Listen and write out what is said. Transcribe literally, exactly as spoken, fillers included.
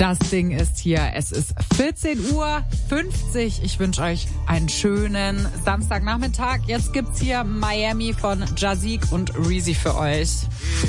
Das Ding ist hier. Es ist vierzehn Uhr fünfzig. Ich wünsche euch einen schönen Samstagnachmittag. Jetzt gibt's hier Miami von Jazik und Reezy für euch.